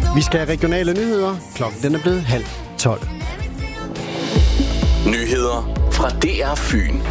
Vi skal have regionale nyheder. Klokken den er blevet 11:30. Nyheder fra DR Fyn.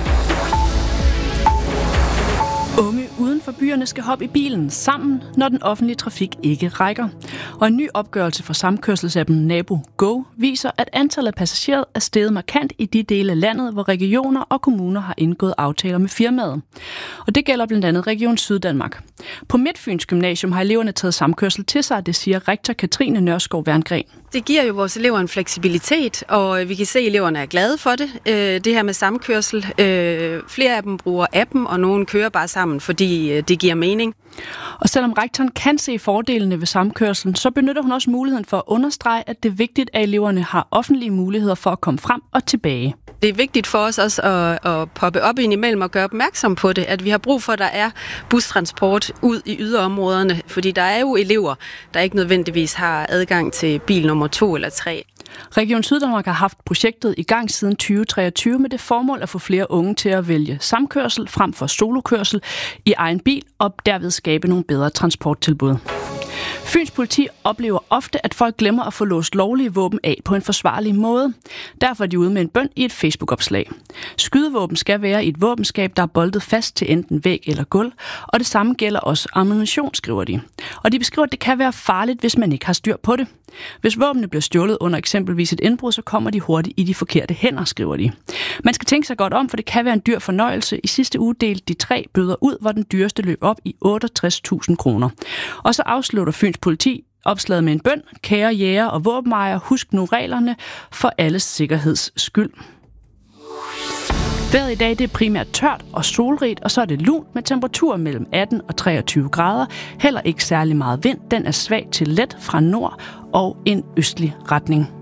Unge uden for byerne skal hoppe i bilen sammen, når den offentlige trafik ikke rækker. Og en ny opgørelse fra samkørselsappen Nabo Go viser, at antallet af passagerer er steget markant i de dele af landet, hvor regioner og kommuner har indgået aftaler med firmaet. Og det gælder blandt andet Region Syddanmark. På Midtfyns Gymnasium har eleverne taget samkørsel til sig, det siger rektor Katrine Nørskov Werngren. Det giver jo vores elever en fleksibilitet, og vi kan se, at eleverne er glade for det. Det her med samkørsel. Flere af dem bruger appen, og nogle kører bare sammen, fordi det giver mening. Og selvom rektoren kan se fordelene ved samkørselen, så benytter hun også muligheden for at understrege, at det er vigtigt, at eleverne har offentlige muligheder for at komme frem og tilbage. Det er vigtigt for os også at poppe op indimellem og gøre opmærksom på det, at vi har brug for, at der er bustransport ud i yderområderne, fordi der er jo elever, der ikke nødvendigvis har adgang til bil nummer 2 eller 3. Region Syddanmark har haft projektet i gang siden 2023 med det formål at få flere unge til at vælge samkørsel frem for solokørsel i egen bil og derved skabe nogle bedre transporttilbud. Fyns politi oplever ofte, at folk glemmer at få låst lovlige våben af på en forsvarlig måde. Derfor er de ude med en bøn i et Facebook-opslag. Skydevåben skal være i et våbenskab, der er boltet fast til enten væg eller gulv, og det samme gælder også ammunition, skriver de. Og de beskriver, at det kan være farligt, hvis man ikke har styr på det. Hvis våbnene bliver stjålet under eksempelvis et indbrud, så kommer de hurtigt i de forkerte hænder, skriver de. Man skal tænke sig godt om, for det kan være en dyr fornøjelse. I sidste uge delte de 3 bøder ud, hvor den dyreste løb op i 68.000 kroner. Og så afslutter Fyns politi opslaget med en bøn. Kære jæger og våbenejere, husk nu reglerne for alles sikkerheds skyld. Vejret i dag det er primært tørt og solrigt, og så er det lunt med temperaturer mellem 18 og 23 grader. Heller ikke særlig meget vind. Den er svag til let fra nord og en østlig retning.